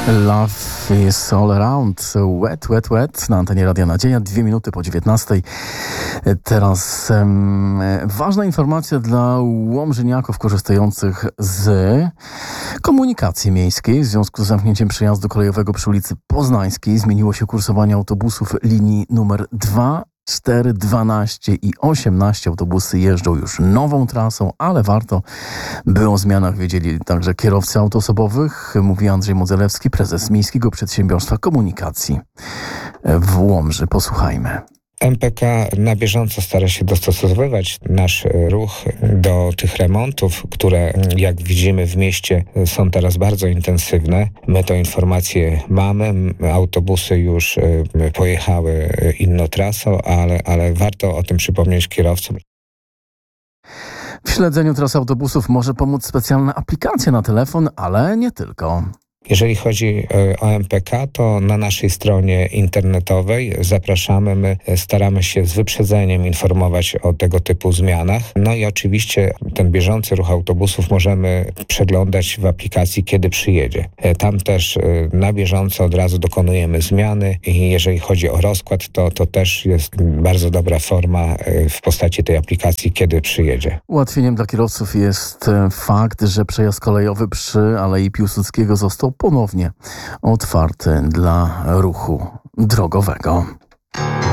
Love is all around. Wet, wet, wet. Na antenie Radia Nadzieja. 2 minuty po 19. Teraz ważna informacja dla łomżyniaków korzystających z komunikacji miejskiej. W związku z zamknięciem przejazdu kolejowego przy ulicy Poznańskiej zmieniło się kursowanie autobusów linii numer 2, 4, 12 i 18. Autobusy jeżdżą już nową trasą, ale warto, by o zmianach wiedzieli także kierowcy autoosobowych, mówi Andrzej Modzelewski, prezes Miejskiego Przedsiębiorstwa Komunikacji w Łomży. Posłuchajmy. MPK na bieżąco stara się dostosowywać nasz ruch do tych remontów, które jak widzimy w mieście są teraz bardzo intensywne. My tę informację mamy, autobusy już pojechały inną trasą, ale warto o tym przypomnieć kierowcom. W śledzeniu tras autobusów może pomóc specjalna aplikacja na telefon, ale nie tylko. Jeżeli chodzi o MPK, to na naszej stronie internetowej zapraszamy. My staramy się z wyprzedzeniem informować o tego typu zmianach. No i oczywiście ten bieżący ruch autobusów możemy przeglądać w aplikacji, kiedy przyjedzie. Tam też na bieżąco od razu dokonujemy zmiany i jeżeli chodzi o rozkład, to też jest bardzo dobra forma w postaci tej aplikacji, kiedy przyjedzie. Ułatwieniem dla kierowców jest fakt, że przejazd kolejowy przy Alei Piłsudskiego został ponownie otwarty dla ruchu drogowego.